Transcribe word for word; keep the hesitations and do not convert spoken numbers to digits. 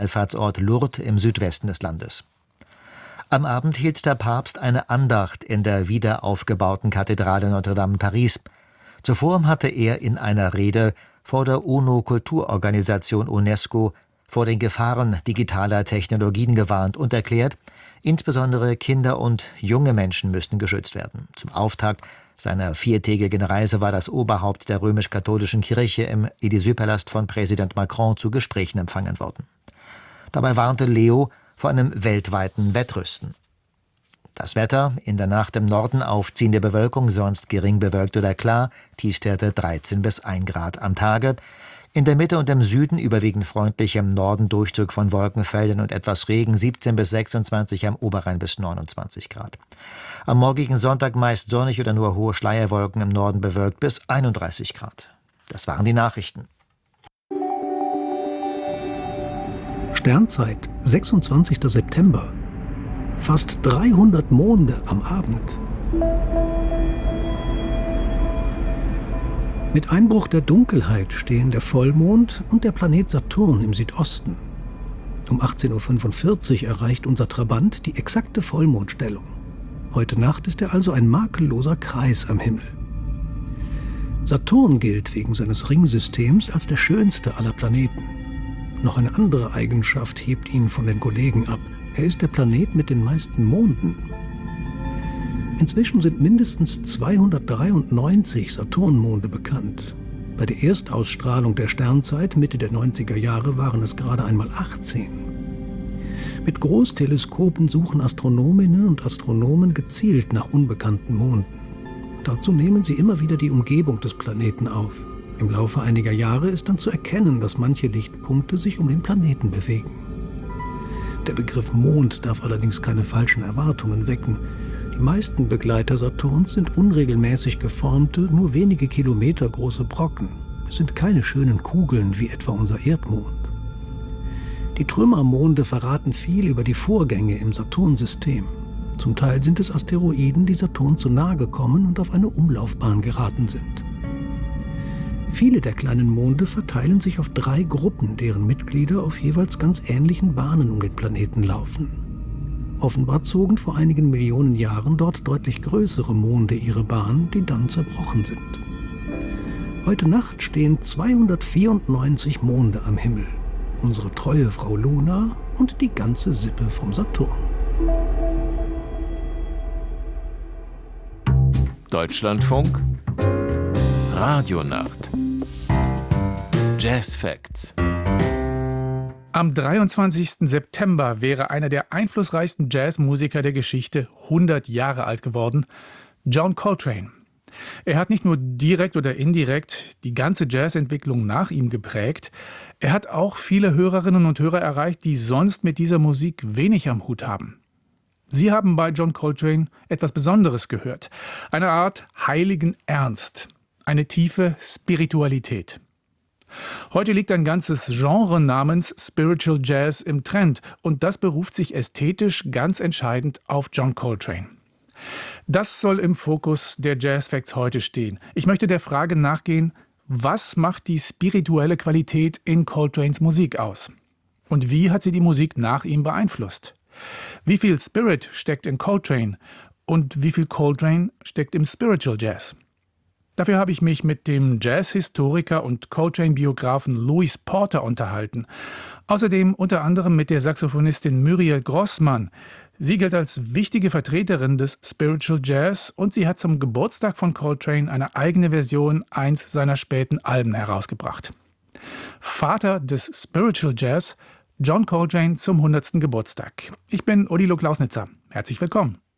Wallfahrtsort Lourdes im Südwesten des Landes. Am Abend hielt der Papst eine Andacht in der wiederaufgebauten Kathedrale Notre-Dame in Paris. Zuvor hatte er in einer Rede vor der UNO-Kulturorganisation UNESCO vor den Gefahren digitaler Technologien gewarnt und erklärt, insbesondere Kinder und junge Menschen müssten geschützt werden. Zum Auftakt seiner viertägigen Reise war das Oberhaupt der römisch-katholischen Kirche im Élysée-Palast von Präsident Macron zu Gesprächen empfangen worden. Dabei warnte Leo vor einem weltweiten Wettrüsten. Das Wetter: in der Nacht im Norden aufziehende Bewölkung, sonst gering bewölkt oder klar, Tiefstwerte dreizehn bis ein Grad am Tage. In der Mitte und im Süden überwiegend freundlich, im Norden Durchzug von Wolkenfeldern und etwas Regen, siebzehn bis sechsundzwanzig, am Oberrhein bis neunundzwanzig Grad. Am morgigen Sonntag meist sonnig oder nur hohe Schleierwolken, im Norden bewölkt bis einunddreißig Grad. Das waren die Nachrichten. Sternzeit, sechsundzwanzigster September. Fast dreihundert Monde am Abend. Mit Einbruch der Dunkelheit stehen der Vollmond und der Planet Saturn im Südosten. Um achtzehn Uhr fünfundvierzig erreicht unser Trabant die exakte Vollmondstellung. Heute Nacht ist er also ein makelloser Kreis am Himmel. Saturn gilt wegen seines Ringsystems als der schönste aller Planeten. Noch eine andere Eigenschaft hebt ihn von den Kollegen ab. Er ist der Planet mit den meisten Monden. Inzwischen sind mindestens zweihundertdreiundneunzig Saturnmonde bekannt. Bei der Erstausstrahlung der Sternzeit Mitte der neunziger Jahre waren es gerade einmal achtzehn. Mit Großteleskopen suchen Astronominnen und Astronomen gezielt nach unbekannten Monden. Dazu nehmen sie immer wieder die Umgebung des Planeten auf. Im Laufe einiger Jahre ist dann zu erkennen, dass manche Lichtpunkte sich um den Planeten bewegen. Der Begriff Mond darf allerdings keine falschen Erwartungen wecken. Die meisten Begleiter Saturns sind unregelmäßig geformte, nur wenige Kilometer große Brocken. Es sind keine schönen Kugeln wie etwa unser Erdmond. Die Trümmermonde verraten viel über die Vorgänge im Saturnsystem. Zum Teil sind es Asteroiden, die Saturn zu nahe gekommen und auf eine Umlaufbahn geraten sind. Viele der kleinen Monde verteilen sich auf drei Gruppen, deren Mitglieder auf jeweils ganz ähnlichen Bahnen um den Planeten laufen. Offenbar zogen vor einigen Millionen Jahren dort deutlich größere Monde ihre Bahn, die dann zerbrochen sind. Heute Nacht stehen zweihundertvierundneunzig Monde am Himmel. Unsere treue Frau Luna und die ganze Sippe vom Saturn. Deutschlandfunk Radionacht Jazz Facts. Am dreiundzwanzigsten September wäre einer der einflussreichsten Jazzmusiker der Geschichte hundert Jahre alt geworden, John Coltrane. Er hat nicht nur direkt oder indirekt die ganze Jazzentwicklung nach ihm geprägt, er hat auch viele Hörerinnen und Hörer erreicht, die sonst mit dieser Musik wenig am Hut haben. Sie haben bei John Coltrane etwas Besonderes gehört, eine Art heiligen Ernst, eine tiefe Spiritualität. Heute liegt ein ganzes Genre namens Spiritual Jazz im Trend und das beruft sich ästhetisch ganz entscheidend auf John Coltrane. Das soll im Fokus der Jazz Facts heute stehen. Ich möchte der Frage nachgehen, was macht die spirituelle Qualität in Coltranes Musik aus? Und wie hat sie die Musik nach ihm beeinflusst? Wie viel Spirit steckt in Coltrane und wie viel Coltrane steckt im Spiritual Jazz? Dafür habe ich mich mit dem Jazzhistoriker und Coltrane-Biografen Louis Porter unterhalten. Außerdem unter anderem mit der Saxophonistin Muriel Grossmann. Sie gilt als wichtige Vertreterin des Spiritual Jazz und sie hat zum Geburtstag von Coltrane eine eigene Version eins seiner späten Alben herausgebracht. Vater des Spiritual Jazz, John Coltrane zum hundertsten Geburtstag. Ich bin Odilo Klausnitzer. Herzlich willkommen.